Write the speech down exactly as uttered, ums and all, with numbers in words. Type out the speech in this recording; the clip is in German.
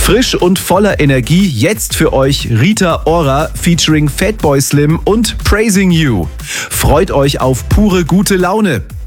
Frisch und voller Energie jetzt für euch Rita Ora featuring Fatboy Slim und Praising You. Freut euch auf pure gute Laune.